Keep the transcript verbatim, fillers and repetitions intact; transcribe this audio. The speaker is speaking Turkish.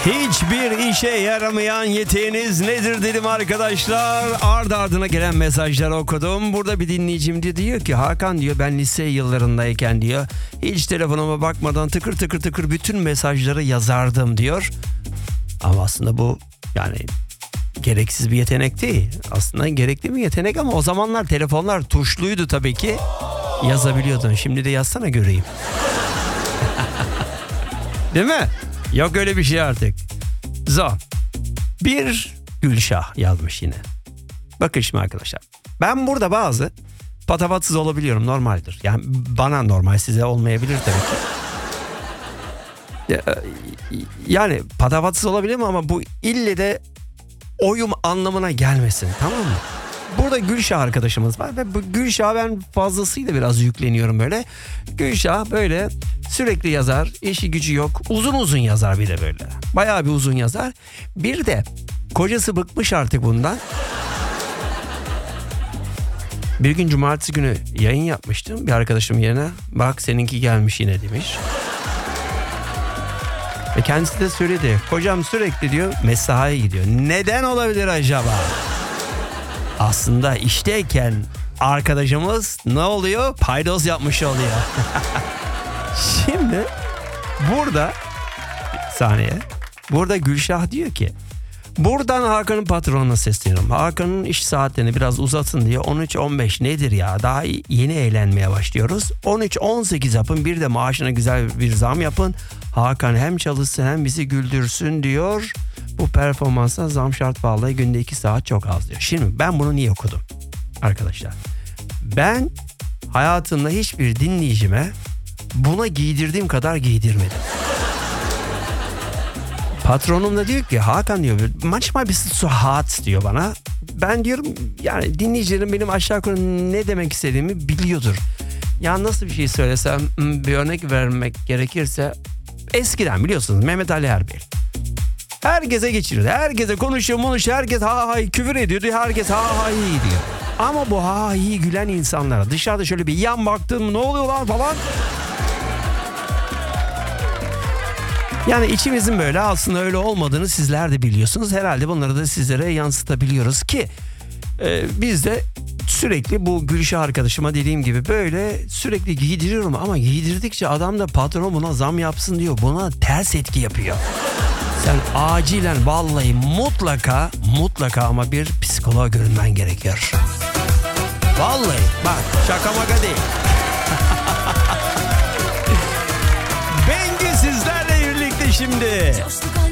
Hiçbir işe yaramayan yeteneğiniz nedir dedim arkadaşlar. Ardı ardına gelen mesajları okudum. Burada bir dinleyicim de diyor ki Hakan diyor ben lise yıllarındayken diyor hiç telefonuma bakmadan tıkır tıkır tıkır bütün mesajları yazardım diyor. Ama aslında bu yani gereksiz bir yetenek değil. Aslında gerekli bir yetenek ama o zamanlar telefonlar tuşluydu tabii ki. Yazabiliyordun. Şimdi de yazsana göreyim. Değil mi? Yok öyle bir şey artık. Zor. Bir Gülşah yazmış yine. Bakın şimdi arkadaşlar. Ben burada bazı patavatsız olabiliyorum. Normaldir. Yani bana normal, size olmayabilir tabii ki. Yani patavatsız olabilirim ama bu ille de oyum anlamına gelmesin, tamam mı? Burada Gülşah arkadaşımız var ve bu Gülşah ben fazlasıyla biraz yükleniyorum böyle. Gülşah böyle sürekli yazar, işi gücü yok, uzun uzun yazar bir de böyle. Bayağı bir uzun yazar. Bir de kocası bıkmış artık bundan. Bir gün cumartesi günü yayın yapmıştım bir arkadaşım yerine. Bak seninki gelmiş yine demiş. Ve kendisi de söyledi. Kocam sürekli diyor mesaiye gidiyor. Neden olabilir acaba? Aslında işteyken arkadaşımız ne oluyor? Paydos yapmış oluyor. Şimdi burada bir saniye. Burada Gülşah diyor ki buradan Hakan'ın patronuna sesleniyorum. Hakan'ın iş saatlerini biraz uzatın diye on üç on beş nedir ya? Daha yeni eğlenmeye başlıyoruz. on üç on sekiz yapın, bir de maaşına güzel bir zam yapın. Hakan hem çalışsın hem bizi güldürsün diyor. Bu performansa zam şart, vallahi günde iki saat çok az diyor. Şimdi ben bunu niye okudum? Arkadaşlar ben hayatımda hiçbir dinleyicime buna giydirdiğim kadar giydirmedim. Patronum da diyor ki Hakan diyor manchmal bist du so hart diyor bana. Ben diyorum yani dinleyicilerim benim aşağı yukarı ne demek istediğimi biliyordur. Ya nasıl bir şey söylesem, bir örnek vermek gerekirse eskiden biliyorsunuz Mehmet Ali Erbil herkese geçiriyordu. Herkese konuşuyor konuşuyor. Herkes ha ha küfür ediyordu. Herkes ha ha iyi diyor. Ama bu ha ha iyi gülen insanlara dışarıda şöyle bir yan baktım ne oluyor lan falan. Yani içimizin böyle aslında öyle olmadığını sizler de biliyorsunuz. Herhalde bunları da sizlere yansıtabiliyoruz ki e, biz de sürekli bu Gülşah arkadaşıma dediğim gibi böyle sürekli giydiriyorum ama giydirdikçe adam da patron buna zam yapsın diyor. Buna ters etki yapıyor. Sen acilen vallahi mutlaka mutlaka ama bir psikoloğa görünmen gerekiyor. Vallahi bak şaka maka değil. Bengü sizlerle birlikte şimdi.